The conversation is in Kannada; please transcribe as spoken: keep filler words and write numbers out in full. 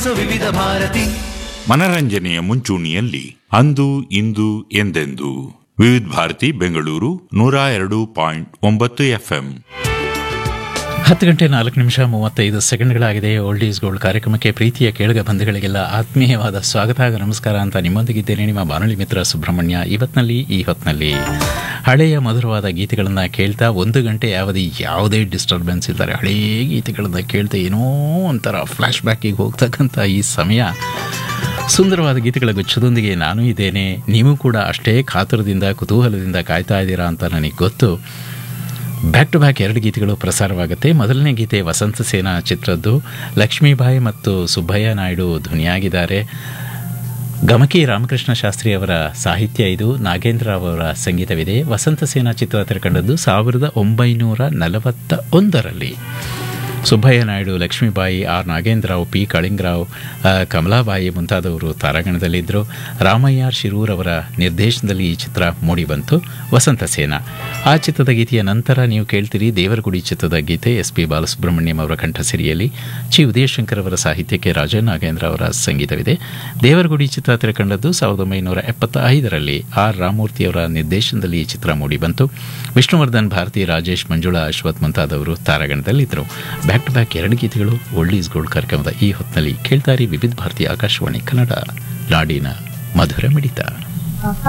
ವಿವಿಧ ಭಾರತಿ ಮನರಂಜನೆಯ ಮುಂಚೂಣಿಯಲ್ಲಿ ಅಂದು ಇಂದು ಎಂದೆಂದು ವಿವಿಧ ಭಾರತಿ ಬೆಂಗಳೂರು ನೂರ ಎರಡು ಪಾಯಿಂಟ್ ಒಂಬತ್ತು ಎಫ್ಎಂ. ಹತ್ತು ಗಂಟೆ ನಾಲ್ಕು ನಿಮಿಷ ಮೂವತ್ತೈದು ಸೆಕೆಂಡ್ಗಳಾಗಿದೆ. ಓಲ್ಡ್ ಈಸ್ ಗೋಲ್ಡ್ ಕಾರ್ಯಕ್ರಮಕ್ಕೆ ಪ್ರೀತಿಯ ಕೇಳುಗ ಬಂಧುಗಳಿಗೆಲ್ಲ ಆತ್ಮೀಯವಾದ ಸ್ವಾಗತ ಹಾಗೂ ನಮಸ್ಕಾರ ಅಂತ ನಿಮ್ಮೊಂದಿಗಿದ್ದೇನೆ ನಿಮ್ಮ ಬಾನುಲಿ ಮಿತ್ರ ಸುಬ್ರಹ್ಮಣ್ಯ. ಇವತ್ತಿನಲ್ಲಿ ಈ ಹೊತ್ತಿನಲ್ಲಿ ಹಳೆಯ ಮಧುರವಾದ ಗೀತೆಗಳನ್ನು ಕೇಳ್ತಾ ಒಂದು ಗಂಟೆ ಅವಧಿ ಯಾವುದೇ ಡಿಸ್ಟರ್ಬೆನ್ಸ್ ಇದ್ದಾರೆ ಹಳೆಯ ಗೀತೆಗಳನ್ನು ಕೇಳ್ತಾ ಏನೋ ಒಂಥರ ಫ್ಲ್ಯಾಶ್ ಬ್ಯಾಕಿಗೆ ಹೋಗ್ತಕ್ಕಂಥ ಈ ಸಮಯ ಸುಂದರವಾದ ಗೀತೆಗಳ ಗುಚ್ಛದೊಂದಿಗೆ ನಾನು ಇದ್ದೇನೆ. ನೀವು ಕೂಡ ಅಷ್ಟೇ ಕಾತುರದಿಂದ ಕುತೂಹಲದಿಂದ ಕಾಯ್ತಾ ಇದ್ದೀರಾ ಅಂತ ನನಗೆ ಗೊತ್ತು. ಬ್ಯಾಕ್ ಟು ಬ್ಯಾಕ್ ಎರಡು ಗೀತೆಗಳು ಪ್ರಸಾರವಾಗುತ್ತೆ. ಮೊದಲನೇ ಗೀತೆ ವಸಂತ ಸೇನಾ ಚಿತ್ರದ್ದು. ಲಕ್ಷ್ಮೀಬಾಯಿ ಮತ್ತು ಸುಬ್ಬಯ್ಯ ನಾಯ್ಡು ಧ್ವನಿಯಾಗಿದ್ದಾರೆ. ಗಮಕಿ ರಾಮಕೃಷ್ಣ ಶಾಸ್ತ್ರಿ ಅವರ ಸಾಹಿತ್ಯ ಇದು. ನಾಗೇಂದ್ರ ಅವರ ಸಂಗೀತವಿದೆ. ವಸಂತ ಸೇನಾ ಚಿತ್ರ ತೆರೆಕಂಡದ್ದು ಸಾವಿರದ ಒಂಬೈನೂರ ನಲವತ್ತ ಒಂದರಲ್ಲಿ. ಸುಬ್ಬಯ್ಯ ನಾಯ್ಡು, ಲಕ್ಷ್ಮೀಬಾಯಿ, ಆರ್ ನಾಗೇಂದ್ರರಾವ್, ಪಿ ಕಾಳಿಂಗರಾವ್, ಕಮಲಾಬಾಯಿ ಮುಂತಾದವರು ತಾರಾಗಣದಲ್ಲಿದ್ದರು. ರಾಮಯ್ಯ ಶಿರೂರ್ ಅವರ ನಿರ್ದೇಶನದಲ್ಲಿ ಈ ಚಿತ್ರ ಮೂಡಿಬಂತು, ವಸಂತ ಸೇನಾ. ಆ ಚಿತ್ರದ ಗೀತೆಯ ನಂತರ ನೀವು ಕೇಳ್ತೀರಿ ದೇವರಗುಡಿ ಚಿತ್ರದ ಗೀತೆ. ಎಸ್ ಪಿ ಬಾಲಸುಬ್ರಹ್ಮಣ್ಯಂ ಅವರ ಕಂಠಸಿರಿಯಲ್ಲಿ, ಚಿ ಉದಯಶಂಕರ್ ಅವರ ಸಾಹಿತ್ಯಕ್ಕೆ ರಾಜನ್ ನಾಗೇಂದ್ರ ಅವರ ಸಂಗೀತವಿದೆ. ದೇವರಗುಡಿ ಚಿತ್ರ ತೆರೆಕಂಡದ್ದು ಸಾವಿರದ ಒಂಬೈನೂರ ಎಪ್ಪತ್ತ ಐದರಲ್ಲಿ. ಆರ್ ರಾಮಮೂರ್ತಿ ಅವರ ನಿರ್ದೇಶನದಲ್ಲಿ ಈ ಚಿತ್ರ ಮೂಡಿಬಂತು. ವಿಷ್ಣುವರ್ಧನ್, ಭಾರತಿ, ರಾಜೇಶ್, ಮಂಜುಳಾ, ಅಶ್ವಥ್ ಮುಂತಾದವರು ತಾರಾಗಣದಲ್ಲಿದ್ದರು. ಬ್ಯಾಕ್ ಟು ಬ್ಯಾಕ್ ಎರಡು ಗೀತೆಗಳು ಓಲ್ಡ್ ಈಸ್ ಗೋಲ್ಡ್ ಕಾರ್ಯಕ್ರಮದ ಈ ಹೊತ್ತಿನಲ್ಲಿ ಕೇಳ್ತಾರಿ ವಿವಿಧ ಭಾರತಿ ಆಕಾಶವಾಣಿ ಕನ್ನಡ, ನಾಡಿನ ಮಧುರ ಮಿಡಿತ.